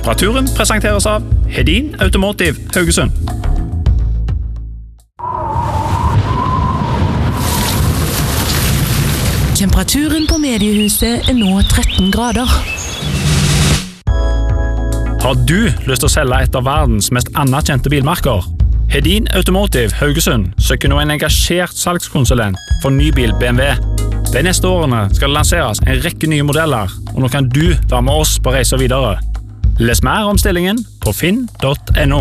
Temperaturen presenteres av Hedin Automotive Haugesund. Temperaturen på mediehuset nå 13 grader. Har du lyst til å selge et av verdens mest anerkjente bilmerker? Hedin Automotive Haugesund søker nå en engasjert salgskonsulent for nybil BMW. De neste årene skal det lanseres en rekke nye modeller, og nå kan du være med oss på reise videre. Les mer om stillingen på finn.no.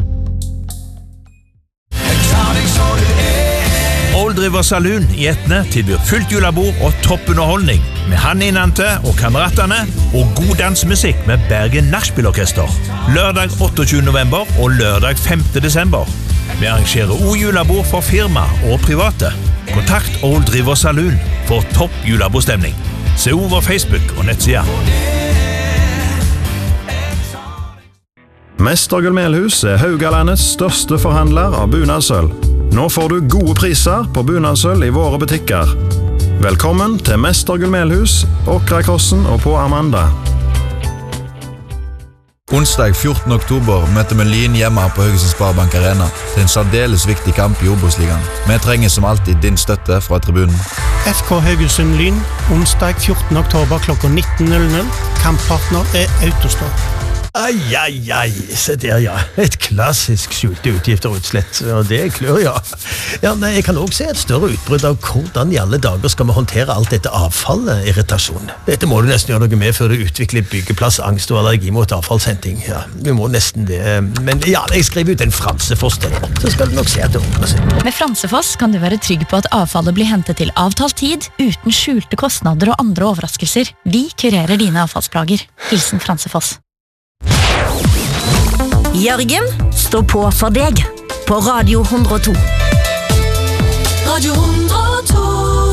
Old River Saloon i Etne tilbyr fullt julebord og toppunderholdning med Hanne Innante og kamerattene og god dansmusikk med Bergen Nachspielorkester. Lørdag 28. november og lørdag 5. desember. Vi arrangerer også julebord for firma og private. Kontakt Old River Saloon for topp julebordstemning. Se over Facebook og nettsida. Mestergull Melhus Haugalandets største forhandler av bunadsøl. Nå får du gode priser på bunadsøl i våre butikker. Velkommen til Mestergull Melhus, Åkrakrossen og på Amanda. Onsdag 14. oktober møter vi Lyn hjemme på Haugesund Sparebank Arena. Det en særdeles viktig kamp i Obos-ligaen. Vi trenger som alltid din støtte fra tribunen. FK Haugesund Lyn, onsdag 14. oktober klokka 19.00. Kamppartner Autostore. Ai, se der, ja. Et klassisk skjulte utgifter og utslett, og det klør, ja. Ja, nei, jeg kan også se et større utbrudd av hvordan i alle dager skal vi håndtere alt dette avfallet, irritasjon. Dette må du nesten gjøre noe med før du utvikler byggeplass, angst og allergi mot avfallshenting. Ja, vi må nesten det. Men ja, jeg skriver ut en Fransefoss til deg, så skal du nok se at det ordner seg. Med Fransefoss kan du være trygg på at avfallet blir hentet til avtalt tid, uten skjulte kostnader og andre overraskelser. Vi kurerer dine avfallsplager. Hilsen Fransefoss. Jørgen, stå på for deg på Radio 102. Radio 102.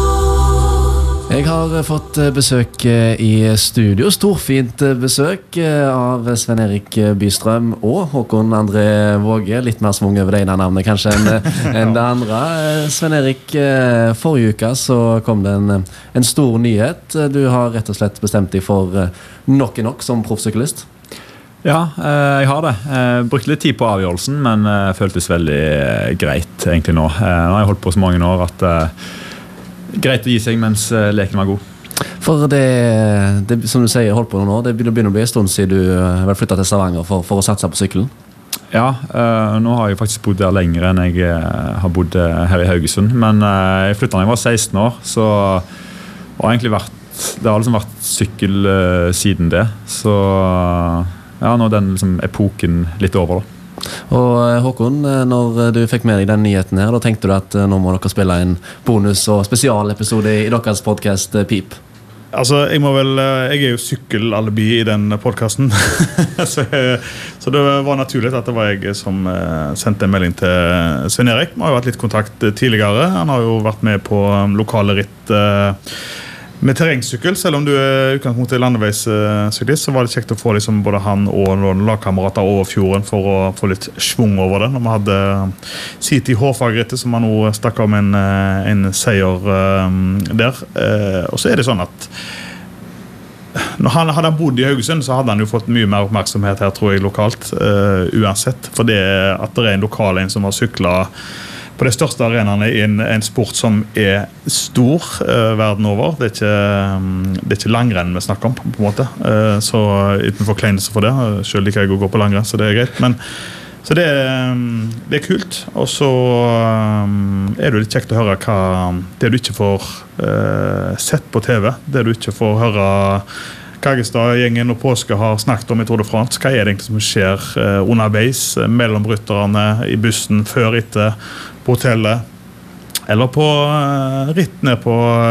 Jeg har fått besøk i studio, storfint besøk av Sven Erik Bystrøm og Håkon André Våge. Litt mer svung over det ene navnet kanskje enn det andre. Sven Erik, forrige uke så kom det en stor nyhet. Du har rett og slett bestemt deg for nok som proffsyklist. Ja, jeg har det. Jeg brukte litt tid på avgjørelsen, men føltes veldig greit egentlig nå. Nå har jeg holdt på så mange år at greit å gi seg mens leken var god. For det som du sier, holdt på nå, det begynner å bli en stund siden du har flyttet til Stavanger for å satse på syklen. Ja, nå har jeg faktisk bodd der lenger enn jeg har bodd her i Haugesund, men jeg flyttet da jeg var 16 år, så har egentlig det har liksom vært sykkel siden det, så ja, nå er den liksom epoken litt over da. Og Håkon, når du fikk med deg den nyheten her, da tenkte du at nå må dere spille en bonus- og spesialepisode i deres podcast Pip? Altså, jeg er jo sykkelalibi i den podcasten, så det var naturlig at det var jeg som sendte en melding til Sven Erik. Vi har jo hatt litt kontakt tidligere, han har jo vært med på lokale ritt med terrengsykkel, selv om du utgangspunktet landeveissyklist, så var det kjekt å få liksom både han og noen lagkamerater over fjorden for å få litt svung over det. Når vi hadde City Hårfagrittet, som han nå stakk om en seier der. Og så er det sånn at når han hadde bodd i Haugesund, så hadde han jo fått mye mer oppmerksomhet her, tror jeg, lokalt, uansett. For det at det en lokal som har syklet på de største arenaene i en sport som er stor verden over. Det er ikke langrenn vi snakker om, på en måte. Så utenfor kleinelse for det, selv liker jeg å gå på langrenn, så det er greit. Men, så det er kult, og så er det litt kjekt å høre det du ikke får sett på TV, det du ikke får høre Kaggestad-gjengen og Påske har snakket om i Tour de France. Hva er det egentlig som skjer underveis, mellom rytterne, i bussen, før, etter, på hotellet, eller på ritt ned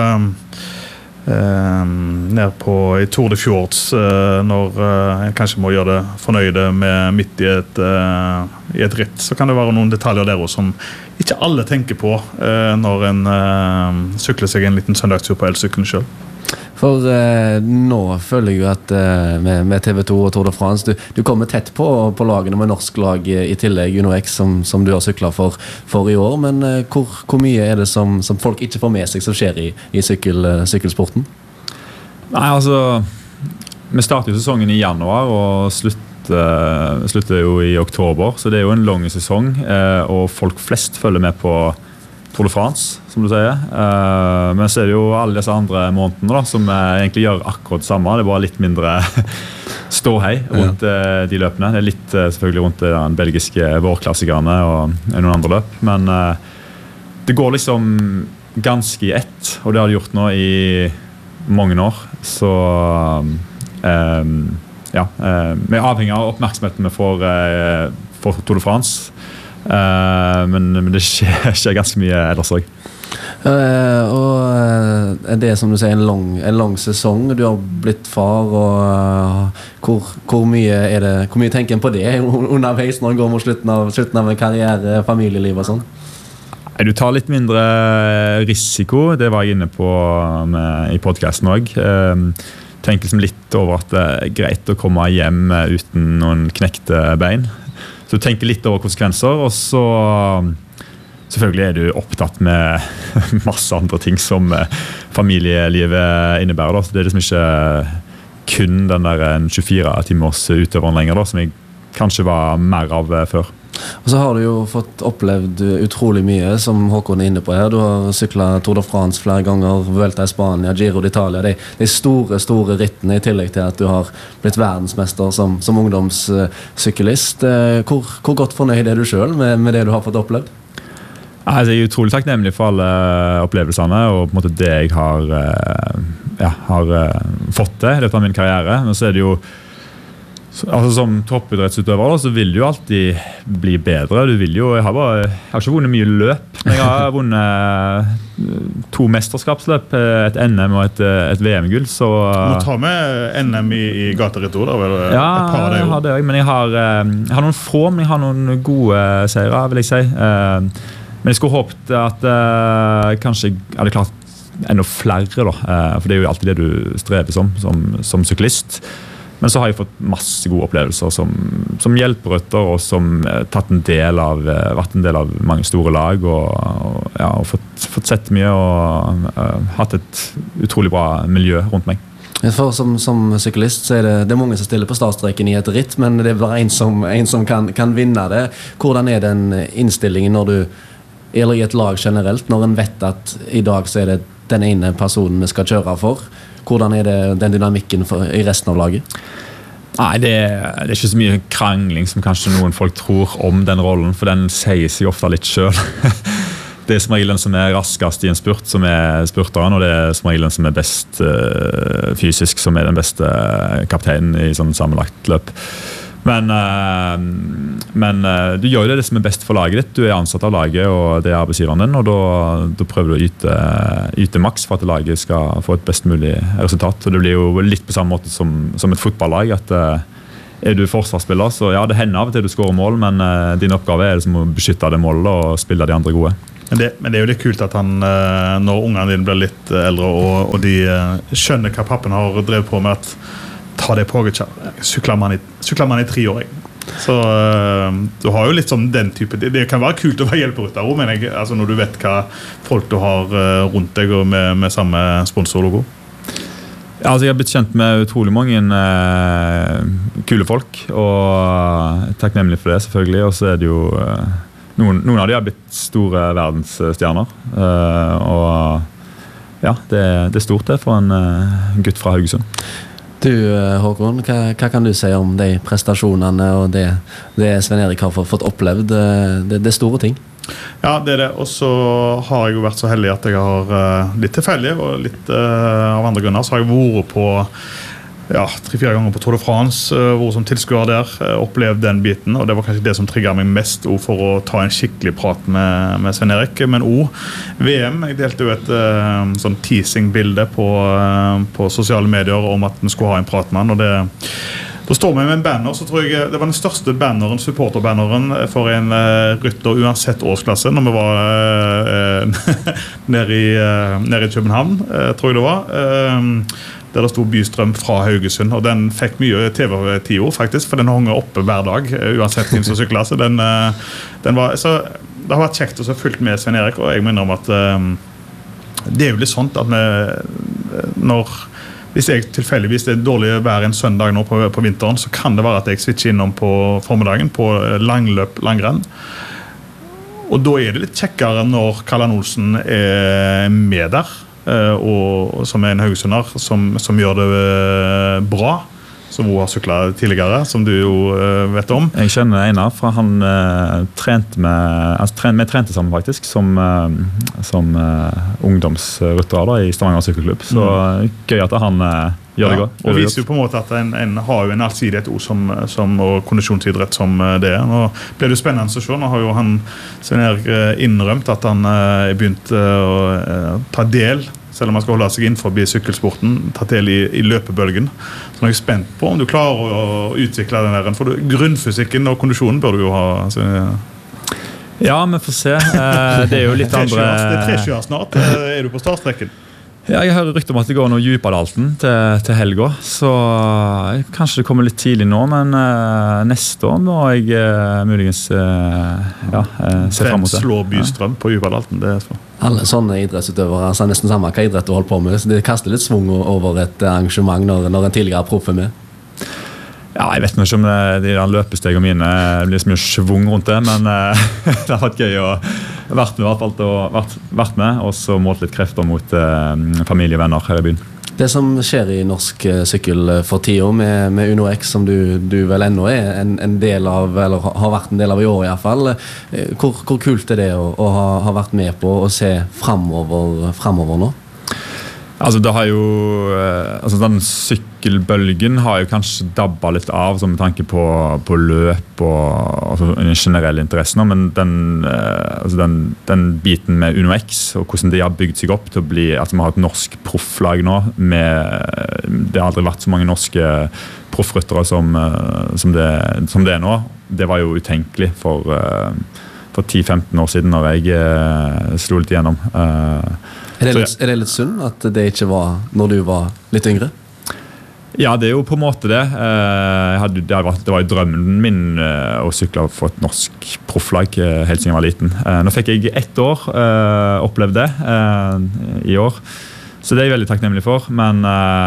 på i Tour de Fjords, når en kanskje må gjøre det fornøyde med midt i et ritt, så kan det være noen detaljer der også, som ikke alle tenker på når en sykler seg en liten søndagstur på elsykkelen selv. For nå føler jeg jo at med TV2 og Tour de France, du kommer tett på lagene med norsk lag i tillegg, UnoX, som du har syklet for i år, men hvor mye er det som folk ikke får med seg som skjer i sykkelsporten? Nei, altså, vi startet jo sesongen i januar og slutter jo i oktober, så det jo en lang sesong, og folk flest følger med på Tour de France, som du sier. Men så det jo alle disse andre månedene da, som egentlig gjør akkurat det samme. Det bare litt mindre ståhei rundt de løpene. Det litt selvfølgelig rundt den belgiske vårklassikerne og noen andre løp. Men det går liksom ganske i ett, og det har det gjort nå i mange år. Så vi avhengig av oppmerksomheten vi får Tour de France. Men det skjer ganske mye ellers også. Og det som du sier en lang sesong, du har blitt far, og hvor mye tenker en på det underveis når en går mot slutten av en karriere, familieliv og sånn? Du tar litt mindre risiko, det var jeg inne på i podcasten også. Tenker liksom litt over at det greit å komme hjem uten noen knekte bein. Så du tenker litt over konsekvenser, og så selvfølgelig du opptatt med masse andre ting som familielivet innebærer. Da. Så det liksom ikke kun den der 24-timers utøveren lenger, da, som jeg kanskje var mer av før. Og så har du jo fått opplevd utrolig mye, som Håkon inne på her. Du har syklet Tour de France flere ganger, Vuelta i Spania, Giro d'Italia. De store rittene, i tillegg til at du har blitt verdensmester som ungdomssyklist. Hvor godt fornøyd du selv med det du har fått opplevd? Jeg er utrolig takknemlig for alle opplevelsene, og på en måte det jeg har fått til i løpet av min karriere. Men så det jo som toppidrettsutøver så vil du jo alltid bli bedre. Jeg har ikke vunnet mye løp, men jeg har vunnet 2 mesterskapsløp, et NM og et VM-gull. Du må ta med NM i gateritt da, vel? Ja, jeg har det også, men jeg har noen få, men jeg har noen gode seire, vil jeg si. Men jeg skulle håpet at kanskje jeg hadde klart enda flere da, for det er jo alltid det du strever som syklist. Men så har jeg fått masse gode opplevelser som hjelperytter, og som vært en del av mange store lag, og fått sett mye, og hatt et utrolig bra miljø rundt meg. For som syklist så det mange som stiller på startstreken i et ritt, men det bare en som kan vinne det. Hvordan den innstillingen når eller i et lag generelt, når en vet at i dag så det den ene personen vi skal kjøre for? Hvordan det den dynamikken i resten av laget? Nei, det ikke så mye krangling som kanskje noen folk tror om den rollen, for den sier seg ofte litt selv. Det som regel den som raskest i en spurt, som spurteren, og det som regel den som best fysisk, som den beste kapteinen i sånn sammenlagt løp. Men du gjør det som best for laget ditt. Du ansatt av laget, og det arbeidsgiveren din, og da prøver du å yte maks for at laget skal få et best mulig resultat. Og det blir jo litt på samme måte som et fotballag, at du forsvarsspiller, så ja, det hender av og til du skårer mål, men din oppgave liksom å beskytte det målet og spille de andre gode. Men det jo litt kult at når ungene dine blir litt eldre, og de skjønner hva pappen har drevet på med, at ta det på, sykler man i 3 år. Så du har jo litt sånn den type, det kan være kult å være hjelperytter, men altså når du vet hva folk du har rundt deg og med samme sponsorlogo. Ja, altså jeg har blitt kjent med utrolig mange kule folk, og takknemlig for det selvfølgelig, og så det jo noen av de har blitt store verdensstjerner, og ja, det stort det for en gutt fra Haugesund. Du, Håkon, hva kan du si om de prestasjonene og det Sven Erik har fått opplevd? Det store ting. Ja, det. Og så har jeg jo vært så heldig at jeg har litt tilfeldig, og litt av andre grunner, så har jeg vært på 3-4 ganger på Tour de France, hvor som tilskuer der, opplevd den biten, og det var kanskje det som trigget meg mest for å ta en skikkelig prat med Sven Erik, men VM, jeg delte jo et sånn teasing-bilde på sosiale medier om at vi skulle ha en prat med han, og da står vi med en banner, så tror jeg det var den største banneren, supporterbanneren for en rytter uansett årsklasse, når vi var nede i København, tror jeg det var, der det stod Bystrøm fra Haugesund, og den fikk mye TV-10 faktisk, for den hanger oppe hver dag, uansett hvem som sykler, så det har vært kjekt å ha fulgt med Sven Erik, og jeg minner om at det jo litt sånt at når hvis jeg tilfeldigvis det dårlig vær en søndag nå på vinteren, så kan det være at jeg switcher innom på formiddagen på langløp, langrenn. Og da det litt kjekkere når Karl Olsen med der, og som en haugesunder som gjør det bra, som hun har syklet tidligere, som du jo vet om. Jeg kjenner Einar, for han trente vi trente sammen faktisk, som ungdomsryttere i Stavanger Sykkelklubb. Så gøy at han gjør det godt. Og viser jo på en måte at en har jo en allsidighet og kondisjonsidrett som det Nå ble det jo spennende å se. Nå har jo han innrømt at han begynt å ta del, selv om man skal holde seg innenfor sykkelsporten, ta del i løpebølgen. Så nå jeg spent på om du klarer å utvikle den der, for grunnfysikken og kondisjonen bør du jo ha. Ja, vi får se. Det jo litt andre... Det 3-20 snart. Du på startstrekken? Ja, jeg hører rykter om at det går noe Djupadalten til helga, så kanskje det kommer litt tidlig nå, men neste år må jeg muligens se frem mot det. Slår Bystrøm på Djupadalten, det så. Alle sånne idrettsutøvere, altså nesten samme hva idrett du holder på med, så det kaster litt svung over et arrangement når en tidligere proff med. Ja, jeg vet ikke om de der løpestegene mine blir så mye svung rundt det, men det har vært gøy å vært med, og så målt litt krefter mot familie og venner her i byen. Det som skjer i norsk sykkel for 10 år med Uno X, som du vel ennå en del av, eller har vært en del av i år i hvert fall, hvor kult det å ha vært med på å se fremover nå? Altså det har jo den sykkelbølgen har jo kanskje dabbet litt av som med tanke på løp og en generell interesse nå, men den biten med Uno X og hvordan de har bygd seg opp til å bli at vi har et norsk profflag nå det har aldri vært så mange norske proffryttere som det nå. Det var jo utenkelig for 10-15 år siden når jeg slo litt igjennom. Er det litt synd at det ikke var når du var litt yngre? Ja, det jo på en måte det. Det var jo drømmen min å sykle for et norsk profflag helt siden jeg var liten. Nå fikk jeg 1 år opplevd det i år. Så det jeg veldig takknemlig for. Men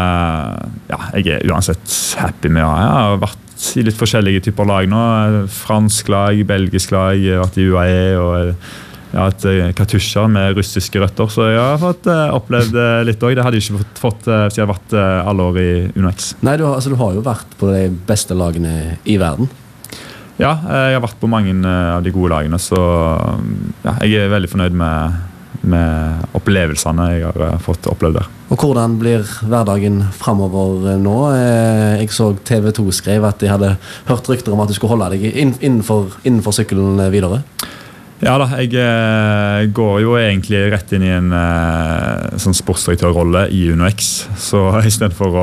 jeg uansett happy med å ha vært i litt forskjellige typer lag nå. Fransk lag, belgisk lag, vært i UAE og jeg har hatt katusjer med russiske røtter, så jeg har fått opplevd litt også. Det hadde jeg ikke fått hvis jeg hadde vært alle år i Uno X. Nei, du har jo vært på de beste lagene i verden. Ja, jeg har vært på mange av de gode lagene, så jeg veldig fornøyd med opplevelsene jeg har fått opplevd der. Og hvordan blir hverdagen fremover nå? Jeg så TV 2 skrev at de hadde hørt rykter om at du skulle holde deg innenfor sykkelen videre. Ja da, jeg går jo egentlig rett inn i en sånn sportsdirektørrolle i Uno X, så i stedet for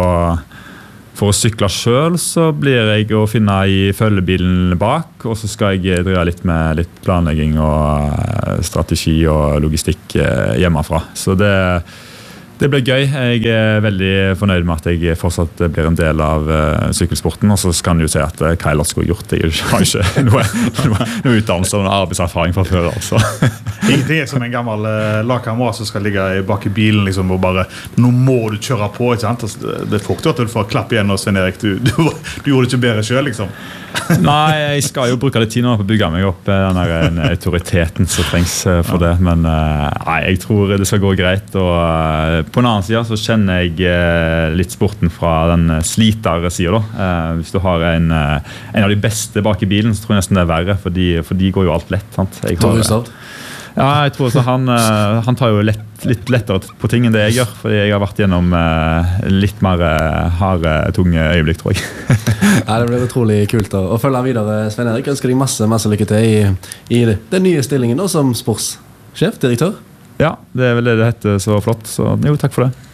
å sykle selv, så blir jeg å finne i følgebilen bak, og så skal jeg drive litt med litt planlegging og strategi og logistikk hjemmefra. Så det blir gøy. Jeg veldig fornøyd med at jeg fortsatt blir en del av sykkelsporten, og så kan du jo si at hva ellers skulle gjort. Jeg har ikke noe utdannelse og arbeidserfaring fra før. Altså. Ingenting som en gammel lagkamerat som skal ligge bak i bilen liksom, og bare, nå må du kjøre på, ikke sant? Det er fort at du får klapp igjen, og Svein Erik, du gjorde det ikke bedre selv, liksom. Nei, jeg skal jo bruke litt tid nå på å bygge meg opp den autoriteten som trengs for det, men jeg tror det skal gå greit, og på en annen side så kjenner jeg litt sporten fra den slitere siden da. Hvis du har en av de beste bak i bilen, så tror jeg nesten det verre, for de går jo alt lett, sant? Ja, jeg tror også han tar jo litt lettere på ting enn det jeg gjør, fordi jeg har vært gjennom litt mer harde, tunge øyeblikk, tror jeg. Ja, det blir utrolig kult å følge videre, Svein Erik. Ønsker deg masse lykke til i den nye stillingen da, som sportssjef, direktør. Ja, det vel det heter så flott, så jo, takk for det.